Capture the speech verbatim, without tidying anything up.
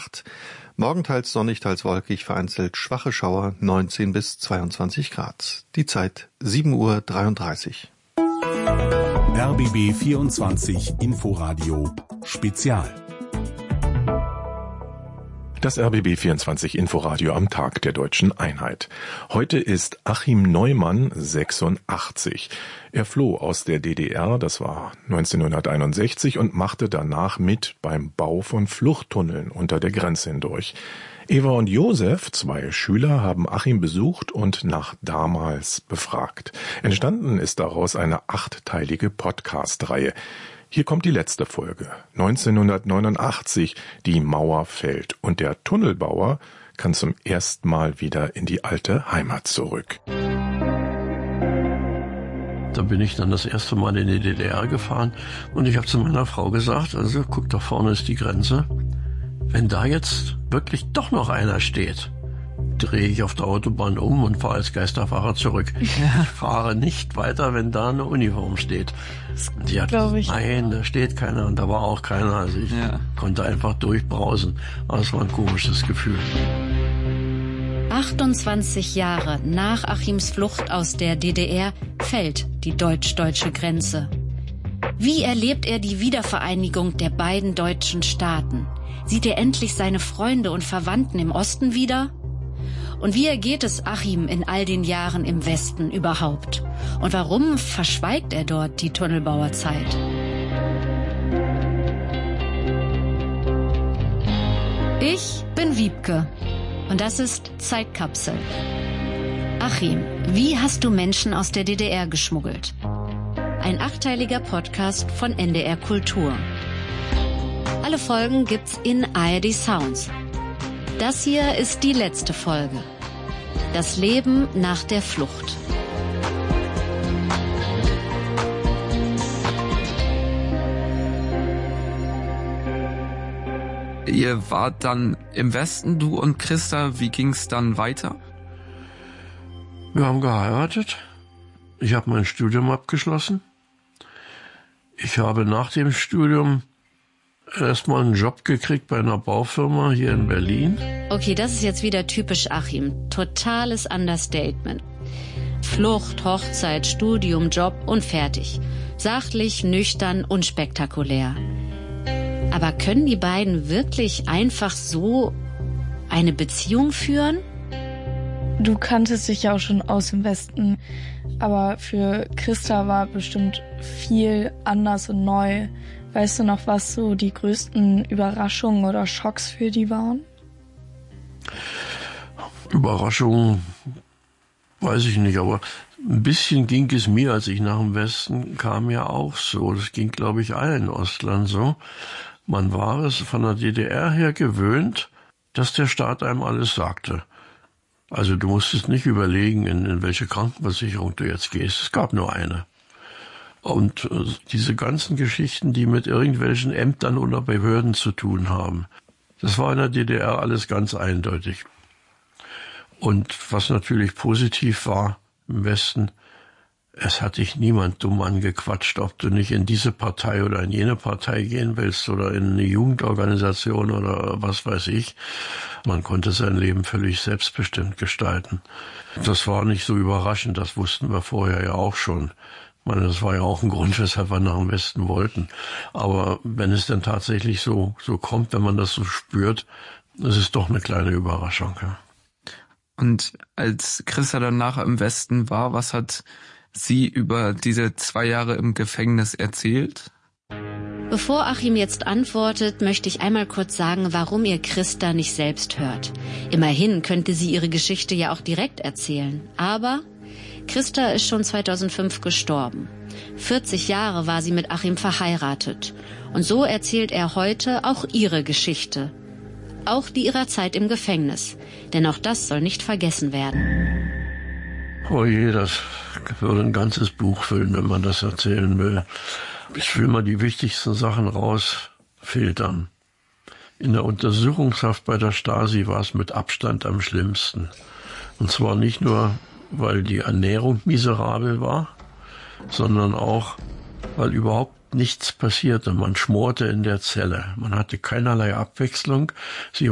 acht. Morgen teils sonnig, teils wolkig, vereinzelt schwache Schauer, neunzehn bis zweiundzwanzig Grad. Die Zeit sieben Uhr dreiunddreißig. R B B vierundzwanzig Inforadio Spezial. Das R B B vierundzwanzig Inforadio am Tag der Deutschen Einheit. Heute ist Achim Neumann sechsundachtzig. Er floh aus der D D R, das war neunzehnhunderteinundsechzig, und machte danach mit beim Bau von Fluchttunneln unter der Grenze hindurch. Eva und Josef, zwei Schüler, haben Achim besucht und nach damals befragt. Entstanden ist daraus eine achtteilige Podcast-Reihe. Hier kommt die letzte Folge. neunzehnhundertneunundachtzig, die Mauer fällt und der Tunnelbauer kann zum ersten Mal wieder in die alte Heimat zurück. Da bin ich dann das erste Mal in die D D R gefahren und ich habe zu meiner Frau gesagt, also guck, da vorne ist die Grenze. Wenn da jetzt wirklich doch noch einer steht, drehe ich auf der Autobahn um und fahre als Geisterfahrer zurück. Ja. Ich fahre nicht weiter, wenn da eine Uniform steht. Die hat, ich. Nein, da steht keiner und da war auch keiner. Also ich ja. konnte einfach durchbrausen. Aber es war ein komisches Gefühl. achtundzwanzig Jahre nach Achims Flucht aus der D D R fällt die deutsch-deutsche Grenze. Wie erlebt er die Wiedervereinigung der beiden deutschen Staaten? Sieht er endlich seine Freunde und Verwandten im Osten wieder? Und wie ergeht es Achim in all den Jahren im Westen überhaupt? Und warum verschweigt er dort die Tunnelbauerzeit? Ich bin Wiebke und das ist Zeitkapsel. Achim, wie hast du Menschen aus der D D R geschmuggelt? Ein achteiliger Podcast von N D R Kultur. Alle Folgen gibt's in A R D Sounds. Das hier ist die letzte Folge. Das Leben nach der Flucht. Ihr wart dann im Westen, du und Christa. Wie ging's dann weiter? Wir haben geheiratet. Ich habe mein Studium abgeschlossen. Ich habe nach dem Studium erstmal einen Job gekriegt bei einer Baufirma hier in Berlin. Okay, das ist jetzt wieder typisch Achim. Totales Understatement. Flucht, Hochzeit, Studium, Job und fertig. Sachlich, nüchtern, unspektakulär. Aber können die beiden wirklich einfach so eine Beziehung führen? Du kanntest dich ja auch schon aus dem Westen, aber für Christa war bestimmt viel anders und neu. Weißt du noch, was so die größten Überraschungen oder Schocks für die waren? Überraschungen weiß ich nicht, aber ein bisschen ging es mir, als ich nach dem Westen kam, ja auch so. Das ging, glaube ich, allen Ostlern so. Man war es von der D D R her gewöhnt, dass der Staat einem alles sagte. Also du musstest nicht überlegen, in, in welche Krankenversicherung du jetzt gehst. Es gab nur eine. Und äh, diese ganzen Geschichten, die mit irgendwelchen Ämtern oder Behörden zu tun haben, das war in der D D R alles ganz eindeutig. Und was natürlich positiv war im Westen, es hat dich niemand dumm angequatscht, ob du nicht in diese Partei oder in jene Partei gehen willst oder in eine Jugendorganisation oder was weiß ich. Man konnte sein Leben völlig selbstbestimmt gestalten. Das war nicht so überraschend, das wussten wir vorher ja auch schon. Ich meine, das war ja auch ein Grund, weshalb wir nach dem Westen wollten. Aber wenn es dann tatsächlich so, so kommt, wenn man das so spürt, das ist doch eine kleine Überraschung. Ja. Und als Christa dann nachher im Westen war, was hat sie über diese zwei Jahre im Gefängnis erzählt? Bevor Achim jetzt antwortet, möchte ich einmal kurz sagen, warum ihr Christa nicht selbst hört. Immerhin könnte sie ihre Geschichte ja auch direkt erzählen. Aber Christa ist schon zweitausendfünf gestorben. vierzig Jahre war sie mit Achim verheiratet. Und so erzählt er heute auch ihre Geschichte. Auch die ihrer Zeit im Gefängnis. Denn auch das soll nicht vergessen werden. Oh je, das würde ein ganzes Buch füllen, wenn man das erzählen will. Ich will mal die wichtigsten Sachen rausfiltern. In der Untersuchungshaft bei der Stasi war es mit Abstand am schlimmsten. Und zwar nicht nur, weil die Ernährung miserabel war, sondern auch, weil überhaupt nichts passierte. Man schmorte in der Zelle. Man hatte keinerlei Abwechslung. Sie